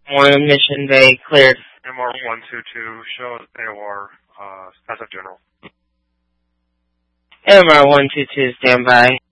One Mission Bay cleared. MR122, show AOR as of general. MR122, stand by.